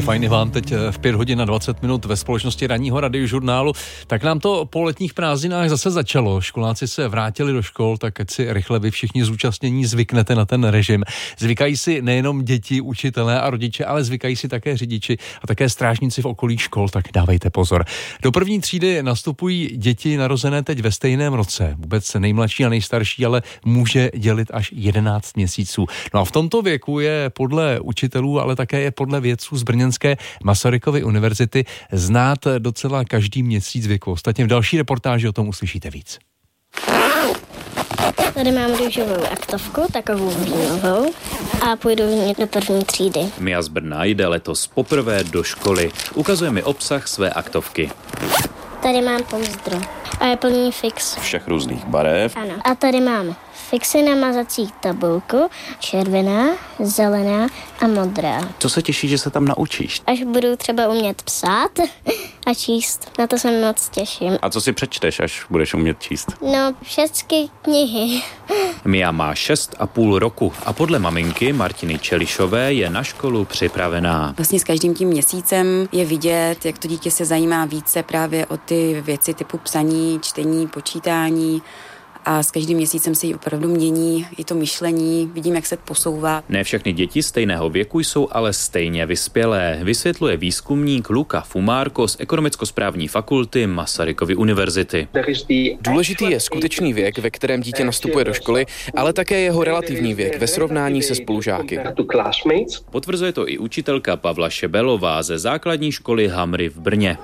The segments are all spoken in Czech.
fajn je vám teď v 5 hodin a 20 minut ve společnosti ranního radiožurnálu. Tak nám to po letních prázdninách zase začalo. Školáci se vrátili do škol, tak ať si rychle vy všichni zúčastnění zvyknete na ten režim. Zvykají si nejenom děti, učitelé a rodiče, ale zvykají si také řidiči a také strážníci v okolí škol, tak dávejte pozor. Do první třídy nastupují děti narozené teď ve stejném roce. Vůbec nejmladší a nejstarší, ale může dělit až 11 měsíců. No a v tomto věku je podle učitelů, ale také je podle vědců z brněnské Masarykovy univerzity znát docela každý měsíc věku. Ostatně v další reportáži o tom uslyšíte víc. Tady mám růžovou aktovku, takovou vínovou a půjdu do první třídy. Mia z Brna jde letos poprvé do školy. Ukazuje mi obsah své aktovky. Tady mám pouzdro a je plný fix. Všech různých barev. Ano. A tady mám fixy na mazací tabulku, červená, zelená a modrá. Co se těší, že se tam naučíš? Až budu třeba umět psát a číst, na to se moc těším. A co si přečteš, až budeš umět číst? No, všechny knihy. Mia má 6,5 roku a podle maminky Martiny Čelišové je na školu připravená. Vlastně s každým tím měsícem je vidět, jak to dítě se zajímá více právě o ty věci typu psaní, čtení, počítání. A s každým měsícem se jí opravdu mění i to myšlení, vidím, jak se posouvá. Ne všechny děti stejného věku jsou ale stejně vyspělé, vysvětluje výzkumník Luca Fumárko z Ekonomicko-správní fakulty Masarykovy univerzity. Důležitý je skutečný věk, ve kterém dítě nastupuje do školy, ale také jeho relativní věk ve srovnání se spolužáky. Potvrzuje to i učitelka Pavla Šebelová ze základní školy Hamry v Brně.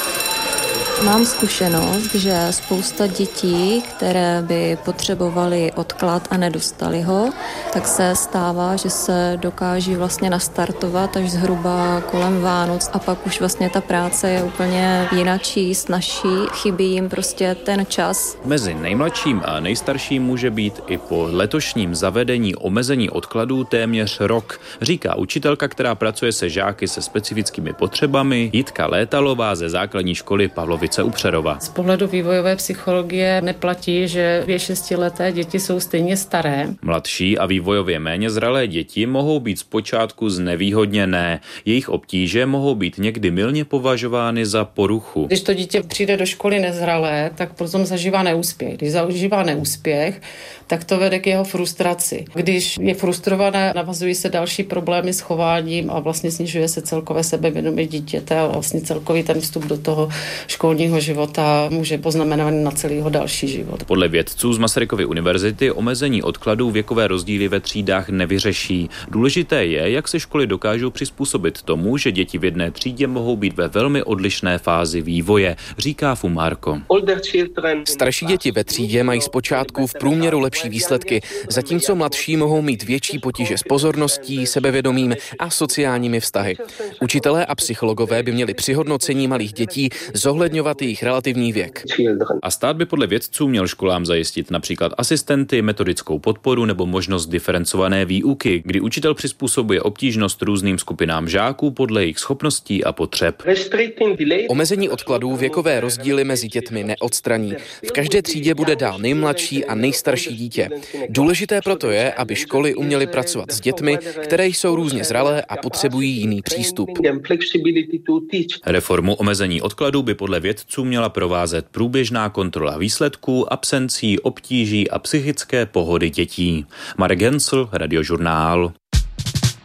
Mám zkušenost, že spousta dětí, které by potřebovaly odklad a nedostali ho, tak se stává, že se dokáží vlastně nastartovat až zhruba kolem Vánoc a pak už vlastně ta práce je úplně jinačí, snazší, chybí jim prostě ten čas. Mezi nejmladším a nejstarším může být i po letošním zavedení omezení odkladů téměř rok, říká učitelka, která pracuje se žáky se specifickými potřebami, Jitka Létalová ze základní školy Pavlovice u Přerova. Z pohledu vývojové psychologie neplatí, že 6leté děti jsou stejně staré. Mladší a vývojově méně zralé děti mohou být zpočátku znevýhodněné. Jejich obtíže mohou být někdy mylně považovány za poruchu. Když to dítě přijde do školy nezralé, tak potom zažívá neúspěch. Když zažívá neúspěch, tak to vede k jeho frustraci. Když je frustrované, navazují se další problémy s chováním a vlastně snižuje se celkové sebevědomí dítěte a vlastně celkový ten vstup do toho školního života může poznamenat na celý jeho další život. Podle vědců z Masarykovy univerzity omezení odkladů věkové rozdíly ve třídách nevyřeší. Důležité je, jak se školy dokážou přizpůsobit tomu, že děti v jedné třídě mohou být ve velmi odlišné fázi vývoje, říká Fumárko. Starší děti ve třídě mají zpočátku v průměru lepší výsledky, zatímco mladší mohou mít větší potíže s pozorností, sebevědomím a sociálními vztahy. Učitelé a psychologové by měli při hodnocení malých dětí zohledňovat jejich relativní věk. A stát by podle vědců měl školám zajistit například asistenty, metodickou podporu nebo možnost diferencované výuky, kdy učitel přizpůsobuje obtížnost různým skupinám žáků podle jejich schopností a potřeb. Omezení odkladů věkové rozdíly mezi dětmi neodstraní. V každé třídě bude dál nejmladší a nejstarší dítě. Důležité proto je, aby školy uměly pracovat s dětmi, které jsou různě zralé a potřebují jiný přístup. Reformu omezení odkladů by podle vědců měla provázet průběžná kontrola výsledků, absencí, obtíží a psychické pohody dětí. Marek Hensl, Radiožurnál.